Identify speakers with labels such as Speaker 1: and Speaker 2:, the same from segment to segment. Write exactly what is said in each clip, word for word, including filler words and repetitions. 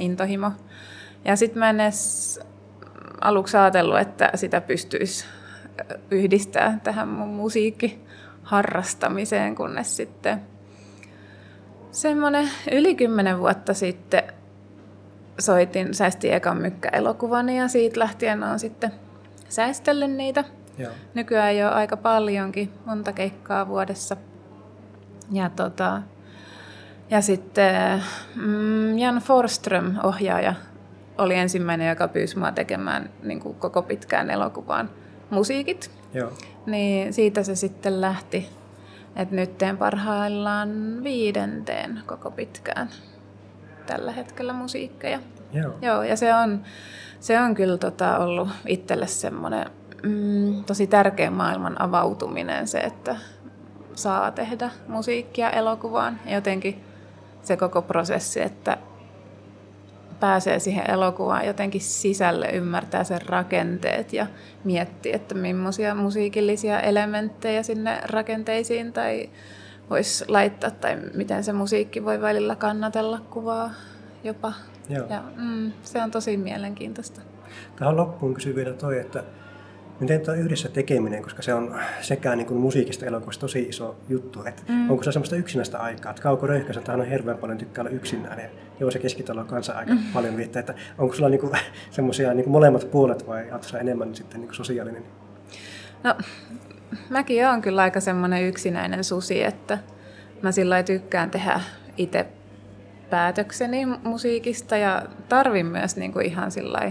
Speaker 1: intohimo. Ja sitten mä en edes aluksi ajatellut, että sitä pystyisi yhdistää tähän mun musiikkiharrastamiseen, kunnes sitten semmoinen yli kymmenen vuotta sitten soitin, säistin ekan mykkäelokuvani ja siitä lähtien olen sitten säistellyt niitä.
Speaker 2: Joo.
Speaker 1: Nykyään jo aika paljonkin, monta keikkaa vuodessa. Ja, tota, ja sitten mm, Jan Forsström, ohjaaja, oli ensimmäinen, joka pyysi mua tekemään niin kuin koko pitkään elokuvaan musiikit.
Speaker 2: Joo.
Speaker 1: Niin siitä se sitten lähti, että nyt teen parhaillaan viidenteen koko pitkään tällä hetkellä musiikkeja.
Speaker 2: Joo.
Speaker 1: Joo, ja se on, se on kyllä tota ollut itselle semmoinen mm, tosi tärkeä maailman avautuminen se, että saa tehdä musiikkia elokuvaan. Ja jotenkin se koko prosessi, että pääsee siihen elokuvaan jotenkin sisälle, ymmärtää sen rakenteet ja miettii, että millaisia musiikillisia elementtejä sinne rakenteisiin tai voisi laittaa tai miten se musiikki voi välillä kannatella kuvaa jopa.
Speaker 2: Joo.
Speaker 1: Ja, mm, se on tosi mielenkiintoista.
Speaker 2: Tähän loppuun kysyn vielä toi, että miten tuo yhdessä tekeminen, koska se on sekä niin kuin musiikista elokuvasta tosi iso juttu, että mm. onko se semmoista yksinäistä aikaa, että Kauko Röyhkäsen tähän on hirveän paljon tykkää olla yksinään ja joo, se keskitalo on kanssa aika mm. paljon viittää, että onko sulla niin kuin semmoisia niin kuin molemmat puolet vai oletko sä enemmän sitten niin kuin sosiaalinen?
Speaker 1: No, mäkin olen kyllä aika semmoinen yksinäinen susi, että mä sillä lailla tykkään tehdä itse päätökseni musiikista ja tarvin myös niin kuin ihan sillä lailla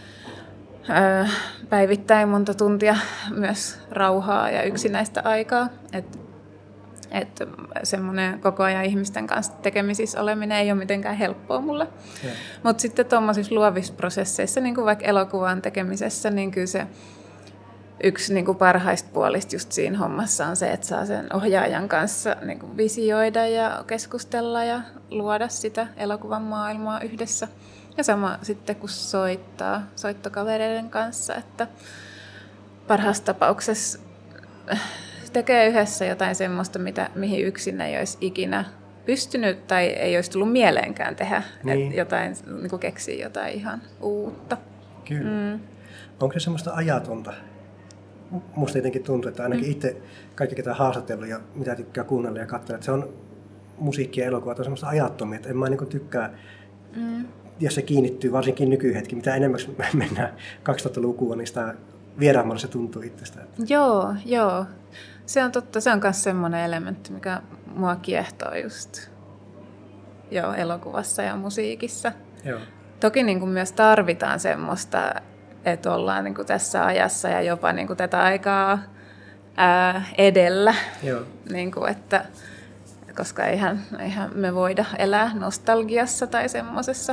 Speaker 1: päivittäin monta tuntia myös rauhaa ja yksinäistä aikaa. Että et semmoinen koko ajan ihmisten kanssa tekemisissä oleminen ei ole mitenkään helppoa mulle. Mutta sitten tuommoisissa luovissa prosesseissa, niin kuin vaikka elokuvan tekemisessä, niin kyllä se yksi niin kuin parhaista puolista just siinä hommassa on se, että saa sen ohjaajan kanssa niin kuin visioida ja keskustella ja luoda sitä elokuvan maailmaa yhdessä. Ja sama sitten kun soittaa soittokavereiden kanssa, että parhaassa tapauksessa tekee yhdessä jotain semmoista, mitä, mihin yksin ei olisi ikinä pystynyt tai ei olisi tullut mieleenkään tehdä. Niin. Että jotain, niin kuin keksii jotain ihan uutta.
Speaker 2: Kyllä. Mm. Onko se semmoista ajatonta? Musta jotenkin tuntuu, että ainakin mm. itse kaikki, ketä haastatellut ja mitä tykkää kuunnella ja katsella, että se on musiikki ja elokuva, on semmoista ajattomia, että en mä niin tykkää, mm. jos se kiinnittyy, varsinkin nykyhetki, mitä enemmän mennään kaksituhattalukua, niin sitä vieraamalla se tuntuu itsestä.
Speaker 1: Joo, joo. Se on totta, se on myös semmoinen elementti, mikä mua kiehtoo just joo, elokuvassa ja musiikissa.
Speaker 2: Joo.
Speaker 1: Toki niin kuin myös tarvitaan semmoista, että ollaan niin kuin tässä ajassa ja jopa niin kuin tätä aikaa ää, edellä, niin kuin, että, koska eihän, eihän me voida elää nostalgiassa tai semmoisessa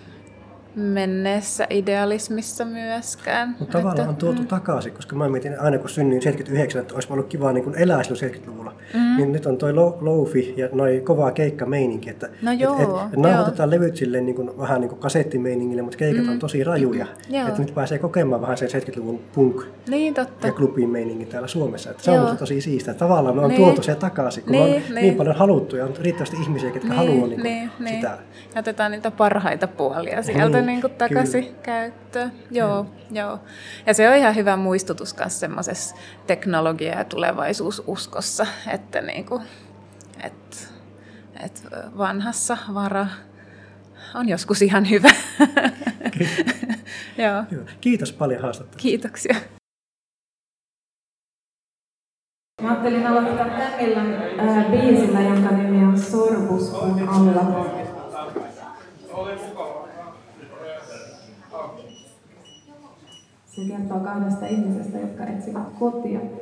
Speaker 1: menneessä idealismissa myöskään.
Speaker 2: Mutta tavallaan on tuotu mm. takaisin, koska mä mietin aina kun synnyin seitsemänkymmentäyhdeksän, että olisi ollut kiva niin elää silloin seitsemänkymmentäluvulla. Mm. Niin nyt on toi lo- lofi ja noi kovaa keikkameininki, että
Speaker 1: no
Speaker 2: et,
Speaker 1: joo,
Speaker 2: et, et nauhoitetaan levyt silleen niin kuin, vähän niin kuin kasettimeiningille, mutta keikat mm. on tosi rajuja. Mm. Että nyt pääsee kokemaan vähän sen seitsemänkymmentäluvun punk
Speaker 1: niin, totta.
Speaker 2: ja klubin meiningin täällä Suomessa. Että se on tosi siistiä. Tavallaan me on niin. tuotu se takaisin, kun niin, on niin. niin paljon haluttu ja on riittävästi ihmisiä, ketkä niin, haluaa niin niin, sitä.
Speaker 1: Niin. Otetaan niitä parhaita puolia sieltä niin, niin kuin takaisin. Käyttöön. Joo, mm. joo. Ja se on ihan hyvä muistutus myös semmoisessa teknologia- ja tulevaisuususkossa, että niinku, et, et vanhassa vara on joskus ihan hyvä. Joo.
Speaker 2: Hyvä. Kiitos paljon haastattelusta.
Speaker 1: Kiitoksia.
Speaker 3: Mä ajattelin aloittaa tämmöllä äh, biisillä, jonka nimi on Sorbuspuun alla. Se kertoo kahdesta ihmisestä, jotka etsivät kotia.